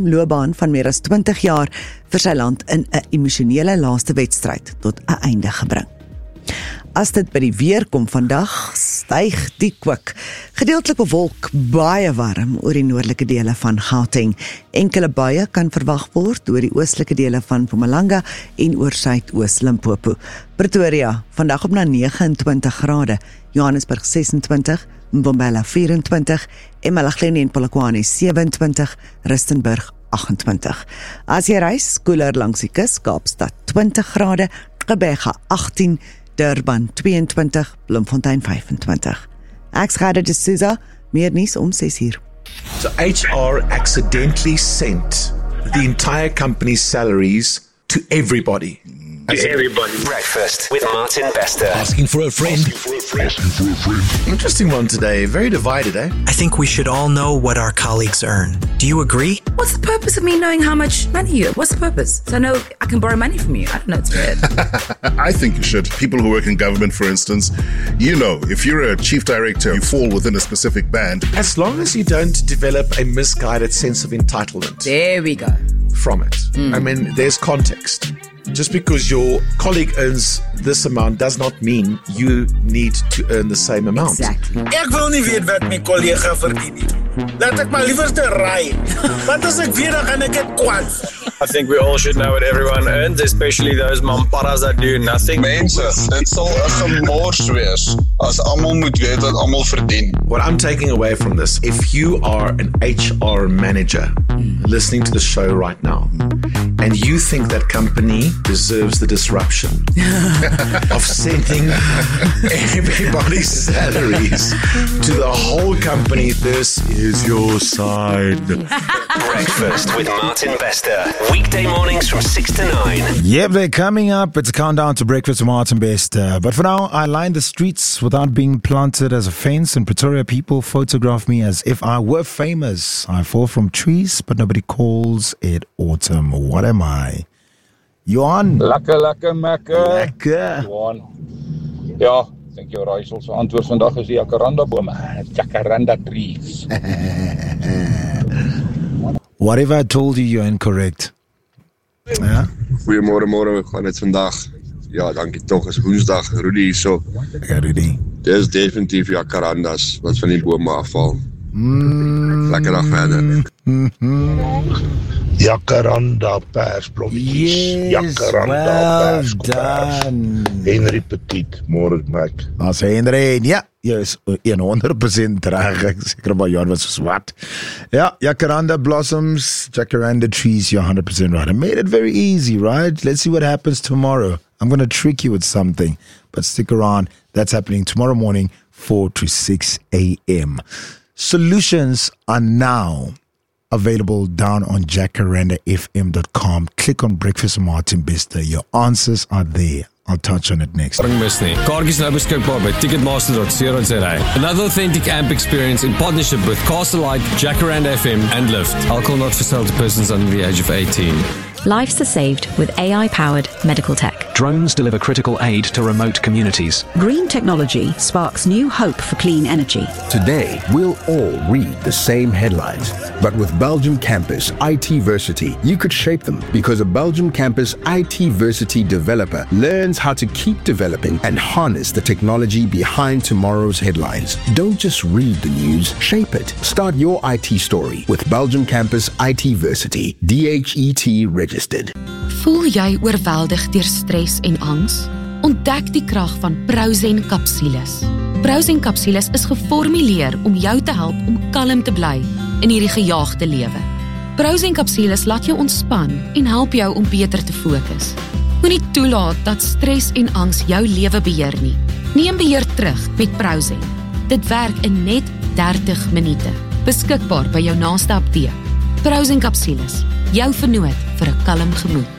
loopbaan van meer as 20 jaar vir sy land in 'n emosionele laaste wedstryd tot 'n einde gebring. As dit by die weer kom vandag, styg die kwik. Gedeeltelik bewolk, baie warm oor die noordelike dele van Gauteng. Enkele buie kan verwag word oor die oostelike dele van Mpumalanga en oor Suidoos Limpopo. Pretoria, vandag op na 29 grade, Johannesburg 26, Mbombela 24, eMalahleni en Polokwane 27, Rustenburg 28. As jy reis, koeler langs die kus, Kaapstad 20 grade, Gqeberha 18, Durban 22, Bloemfontein 25. Ek's Gerda de Souza, meer nuus om 6:00. So HR accidentally sent the entire company's salaries to everybody. Breakfast with Martin Bester. Asking for a friend. Interesting one today, very divided, eh? I think we should all know what our colleagues earn. Do you agree? What's the purpose of me knowing how much money you have? What's the purpose? So I know I can borrow money from you. I don't know, it's weird. I think you should. People who work in government, for instance, you know, if you're a chief director, you fall within a specific band. As long as you don't develop a misguided sense of entitlement There we go. from it. I mean, there's context. Just because your colleague earns this amount does not mean you need to earn the same amount. Exactly. Ek wil nie weet wat my kollega verdien nie. Laat ek maar liewer te raai. Want as ek weet, dan gaan ek dit kwaad. I think we all should know what everyone earns, especially those mamparas that do nothing. Mense, dit sal 'n gemors wees as almal moet weet wat almal verdien. What I'm taking away from this, if you are an HR manager listening to the show right now, and you think that company deserves the disruption of sending everybody's salaries to the whole company, this is your side. Breakfast with Martin Bester. Weekday mornings from 6 to 9. Yep, they're coming up. It's a countdown to Breakfast with Martin Bester. But for now, I line the streets without being planted as a fence. In Pretoria, people photograph me as if I were famous. I fall from trees, but nobody calls it autumn. What am I? Johan. Lekker, mekker. Lekker. Johan. Ja, ek dink jou raaisel se antwoord vandag is die jacaranda bome. Jacaranda trees. What if I told you you're incorrect? Ja? Goeiemôre, gaan dit vandag. Ja, dankie tog, is Woensdag, Rudy hierso. Ja, Rudy. Dis definitief jacarandas wat van die bome afval. Lekker dag verder. Jacaranda persblommetjies. Yes, Jacaranda well done. Henry Petit, môre Mike. As Henry, ja, jy is 100% reg. Ek seker maar Jan was so wat. Ja, jacaranda blossoms, jacaranda trees, you're 100% right. I made it very easy, right? Let's see what happens tomorrow. I'm going to trick you with something, but stick around. That's happening tomorrow morning, 4 to 6 a.m. Solutions are now available down on jacarandafm.com. Click on Breakfast with Martin Bester. Your answers are there. I'll touch on it next. Kaartjies nou beskikbaar by ticketmaster.co.za. Another authentic AMP experience in partnership with Castlelight, Jacaranda FM and Lyft. Alcohol not for sale to persons under the age of 18. Lives are saved with AI-powered medical tech. Drones deliver critical aid to remote communities. Green technology sparks new hope for clean energy. Today, we'll all read the same headlines. But with Belgium Campus IT-versity, you could shape them, because a Belgium Campus IT-versity developer learns how to keep developing and harness the technology behind tomorrow's headlines. Don't just read the news, shape it. Start your IT story with Belgium Campus IT-versity. DHET registered. Voel jy oorweldig deur stres en angs? Ontdek die krag van Prozen kapsules. Prozen kapsules is geformuleer om jou te help om kalm te bly in hierdie gejaagde lewe. Prozen kapsules laat jou ontspan en help jou om beter te fokus. Moenie toelaat dat stres en angs jou lewe beheer nie. Neem beheer terug met Prozen. Dit werk in net 30 minute. Beskikbaar by jou naaste apteek. Prozen kapsules, jou vernoot vir 'n kalm gemoed.